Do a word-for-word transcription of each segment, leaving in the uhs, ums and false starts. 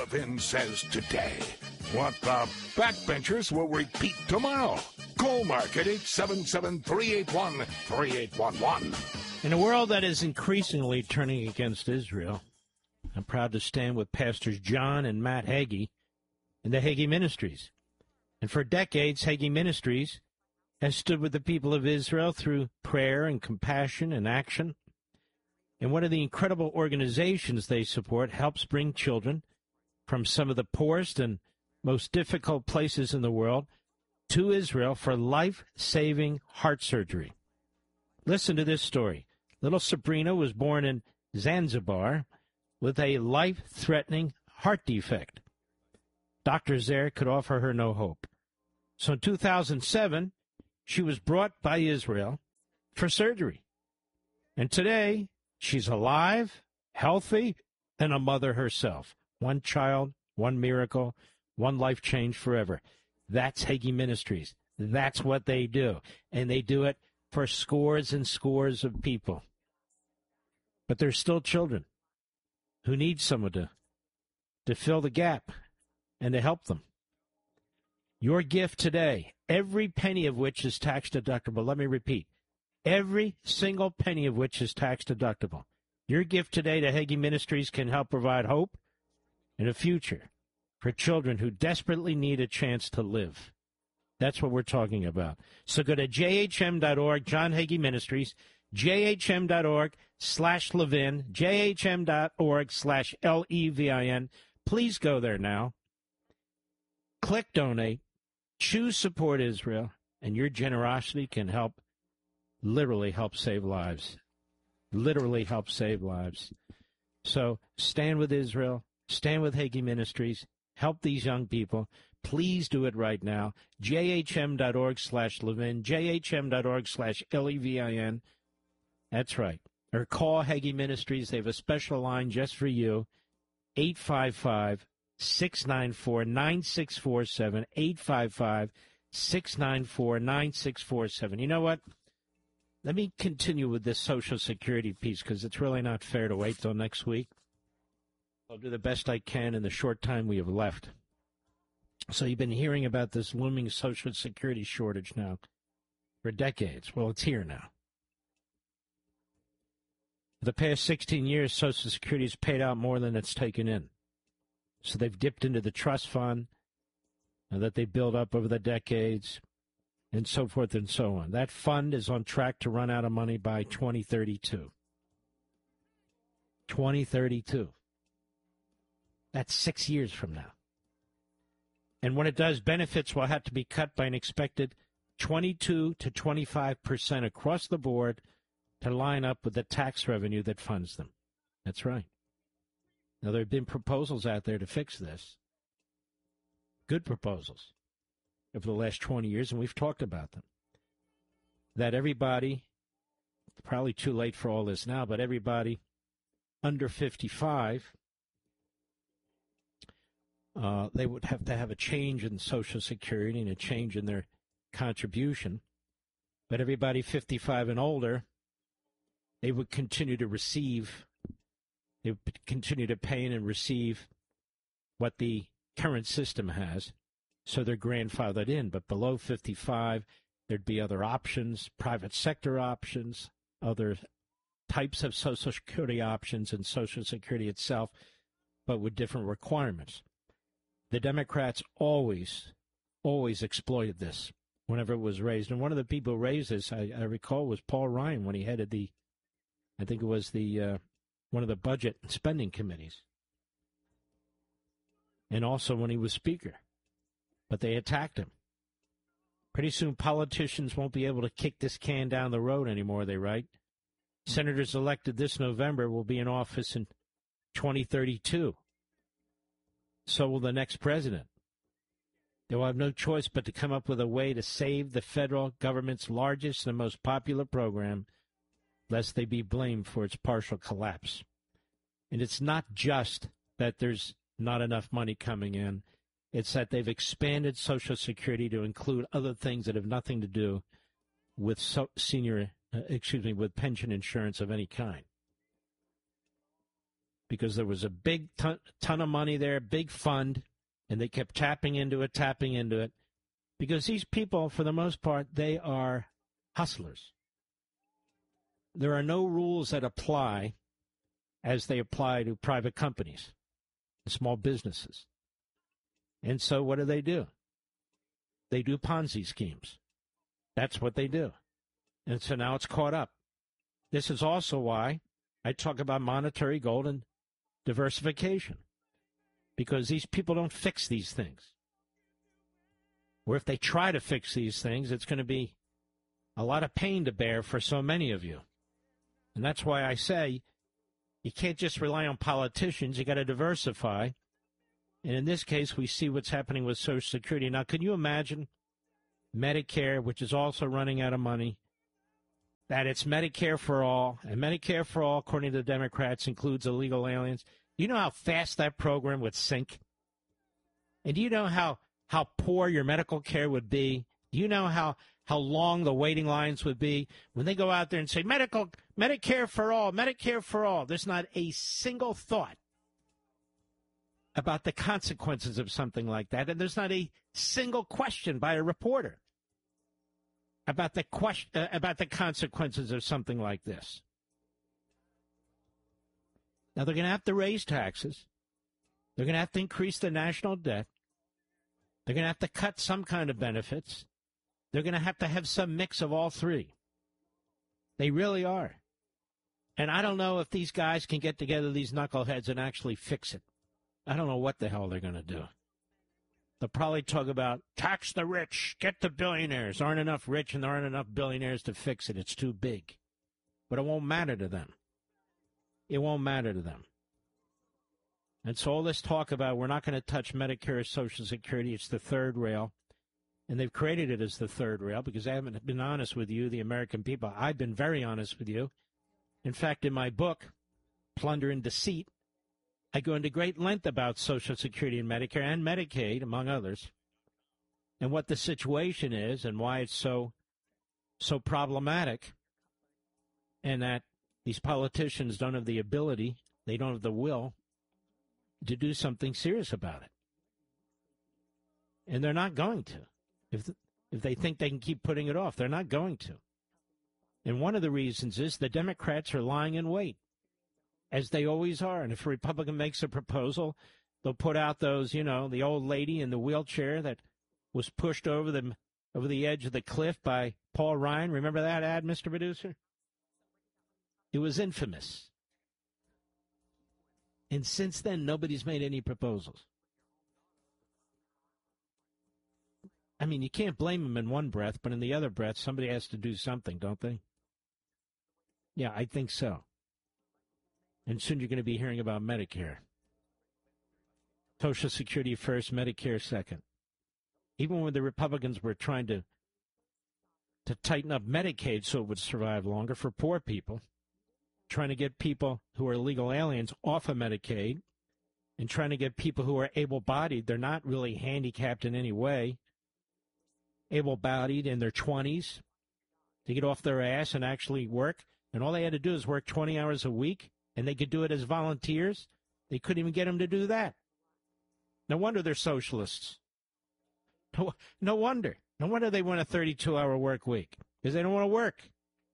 Levin says today. What the backbenchers will repeat tomorrow. Call Mark at eight seven seven, three eight one, three eight one one. In a world that is increasingly turning against Israel, I'm proud to stand with Pastors John and Matt Hagee and the Hagee Ministries. And for decades, Hagee Ministries has stood with the people of Israel through prayer and compassion and action. And one of the incredible organizations they support helps bring children from some of the poorest and most difficult places in the world to Israel for life-saving heart surgery. Listen to this story. Little Sabrina was born in Zanzibar with a life-threatening heart defect. Doctors there could offer her no hope. So in two thousand seven, she was brought by Israel for surgery. And today, she's alive, healthy, and a mother herself. One child, one miracle, one life changed forever. That's Hagee Ministries. That's what they do. And they do it for scores and scores of people. But there's still children who need someone to, to fill the gap and to help them. Your gift today, every penny of which is tax deductible. Let me repeat. Every single penny of which is tax deductible. Your gift today to Hagee Ministries can help provide hope and a future for children who desperately need a chance to live. That's what we're talking about. So go to J H M dot org, John Hagee Ministries, J H M dot org slash Levin, J H M dot org slash L E V I N. Please go there now. Click donate, choose support Israel, and your generosity can help, literally help save lives. Literally help save lives. So stand with Israel, stand with Hagee Ministries, help these young people. Please do it right now. J H M dot org slash Levin, J H M dot org slash L E V I N. That's right. Or call Hagee Ministries. They have a special line just for you, eight five five, six nine four, nine six four seven, eight five five, six nine four, nine six four seven. You know what? Let me continue with this Social Security piece because it's really not fair to wait till next week. I'll do the best I can in the short time we have left. So you've been hearing about this looming Social Security shortage now for decades. Well, it's here now. For the past sixteen years, Social Security has paid out more than it's taken in. So they've dipped into the trust fund that they built up over the decades and so forth and so on. That fund is on track to run out of money by twenty thirty-two. twenty thirty-two. That's six years from now. And when it does, benefits will have to be cut by an expected twenty-two to twenty-five percent across the board to line up with the tax revenue that funds them. That's right. Now, there have been proposals out there to fix this. Good proposals over the last twenty years, and we've talked about them. That everybody, probably too late for all this now, but everybody under fifty-five, uh, they would have to have a change in Social Security and a change in their contribution. But everybody fifty-five and older, they would continue to receive, they would continue to pay in and receive what the current system has, so they're grandfathered in. But below fifty-five, there'd be other options, private sector options, other types of Social Security options and Social Security itself, but with different requirements. The Democrats always, always exploited this whenever it was raised. And one of the people who raised this, I, I recall, was Paul Ryan when he headed the, I think it was the uh, one of the budget and spending committees. And also when he was Speaker. But they attacked him. Pretty soon politicians won't be able to kick this can down the road anymore, they write. Senators elected this November will be in office in twenty thirty-two. So will the next president. They will have no choice but to come up with a way to save the federal government's largest and most popular program, lest they be blamed for its partial collapse. And it's not just that there's not enough money coming in. It's that they've expanded Social Security to include other things that have nothing to do with so senior, uh, excuse me, with pension insurance of any kind. because there was a big ton, ton of money there, big fund, and they kept tapping into it, tapping into it, because these people, for the most part, they are hustlers. There are no rules that apply as they apply to private companies, small businesses. And so what do they do? They do Ponzi schemes. That's what they do. And so now it's caught up. This is also why I talk about monetary gold and diversification, because these people don't fix these things. Or if they try to fix these things, it's going to be a lot of pain to bear for so many of you. And that's why I say you can't just rely on politicians. You got to diversify. And in this case, we see what's happening with Social Security. Now, can you imagine Medicare, which is also running out of money, that it's Medicare for all, and Medicare for all, according to the Democrats, includes illegal aliens? Do you know how fast that program would sink? And do you know how, how poor your medical care would be? Do you know how, how long the waiting lines would be? When they go out there and say, medical, Medicare for all, Medicare for all, there's not a single thought about the consequences of something like that. And there's not a single question by a reporter about the question, uh, about the consequences of something like this. Now, they're going to have to raise taxes. They're going to have to increase the national debt. They're going to have to cut some kind of benefits. They're going to have to have some mix of all three. They really are. And I don't know if these guys can get together, these knuckleheads, and actually fix it. I don't know what the hell they're going to do. They'll probably talk about tax the rich, get the billionaires. There aren't enough rich and there aren't enough billionaires to fix it. It's too big. But it won't matter to them. It won't matter to them. And so all this talk about we're not going to touch Medicare or Social Security, it's the third rail. And they've created it as the third rail because I haven't been honest with you, the American people. I've been very honest with you. In fact, in my book, Plunder and Deceit, I go into great length about Social Security and Medicare and Medicaid, among others, and what the situation is and why it's so so problematic, and that these politicians don't have the ability, they don't have the will to do something serious about it. And they're not going to. If if they think they can keep putting it off, they're not going to. And one of the reasons is the Democrats are lying in wait, as they always are. And if a Republican makes a proposal, they'll put out those, you know, the old lady in the wheelchair that was pushed over the over the edge of the cliff by Paul Ryan. Remember that ad, Mister Producer? It was infamous. And since then, nobody's made any proposals. I mean, you can't blame them in one breath, but in the other breath, somebody has to do something, don't they? Yeah, I think so. And soon you're going to be hearing about Medicare. Social Security first, Medicare second. Even when the Republicans were trying to to tighten up Medicaid so it would survive longer for poor people, trying to get people who are illegal aliens off of Medicaid, and trying to get people who are able-bodied, they're not really handicapped in any way, able-bodied in their twenties, to get off their ass and actually work. And all they had to do is work twenty hours a week, and they could do it as volunteers. They couldn't even get them to do that. No wonder they're socialists. No, no wonder. No wonder they want a thirty-two hour work week, because they don't want to work.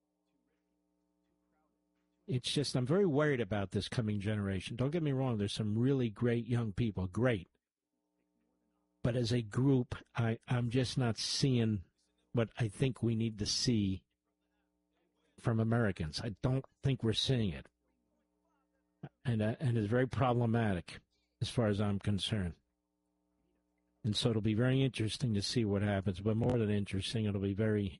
It's just, I'm very worried about this coming generation. Don't get me wrong, there's some really great young people, great. But as a group, I, I'm just not seeing what I think we need to see from Americans. I don't think we're seeing it. And, uh, and it's very problematic as far as I'm concerned. And so it'll be very interesting to see what happens. But more than interesting, it'll be very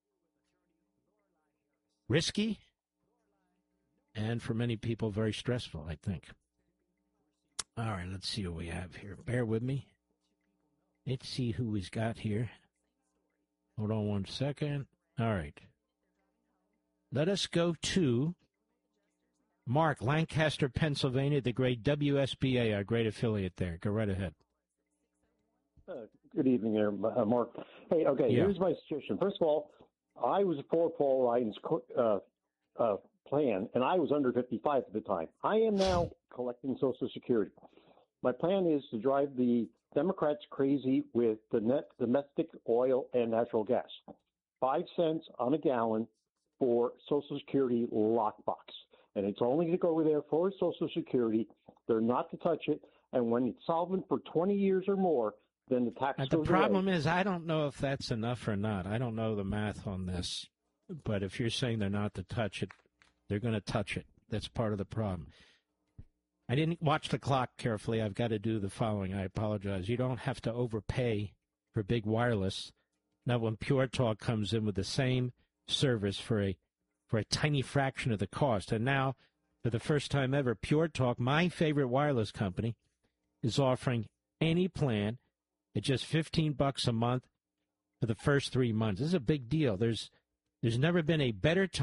risky and for many people very stressful, I think. All right, let's see what we have here. Bear with me. Let's see who we've got here. Hold on one second. All right. Let us go to Mark, Lancaster, Pennsylvania, the great W S B A, our great affiliate there. Go right ahead. Uh, good evening there, uh, Mark. Hey, okay, yeah. Here's my suggestion. First of all, I was for Paul Ryan's uh, uh, plan, and I was under fifty-five at the time. I am now collecting Social Security. My plan is to drive the Democrats crazy with the net domestic oil and natural gas. Five cents on a gallon for Social Security lockbox. And it's only to go there for Social Security. They're not to touch it. And when it's solvent for twenty years or more, then the tax And goes the problem away. is, I don't know if that's enough or not. I don't know the math on this. But if you're saying they're not to touch it, they're going to touch it. That's part of the problem. I didn't watch the clock carefully. I've got to do the following. I apologize. You don't have to overpay for big wireless. Now, when Pure Talk comes in with the same service for a for a tiny fraction of the cost, and now, for the first time ever, Pure Talk, my favorite wireless company, is offering any plan at just fifteen bucks a month for the first three months. This is a big deal. There's there's never been a better time